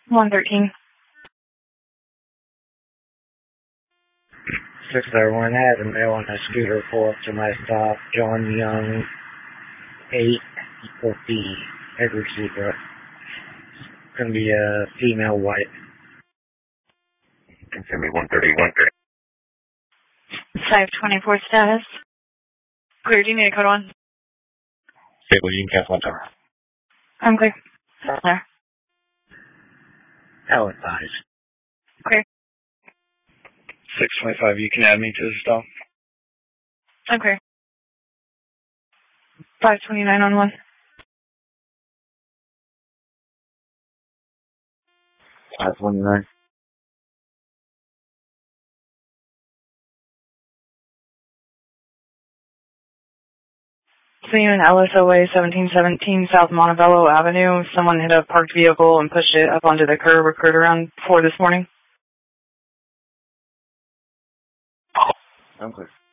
113. 601 had a male on a scooter pull up to my stop. John Young, 8 = B. Edward Zebra. It's going to be a female white. Confirm me 131. 524 status. Clear, do you need a code 1? Stable, you can cancel on tower. I'm clear. There. Palletized. Clear. 625, you can add me to the stop. I'm clear. 529 on 1. 529. Seen in LSOA 1717 South Montebello Avenue. Someone hit a parked vehicle and pushed it up onto the curb. Occurred around 4 this morning. I'm clear.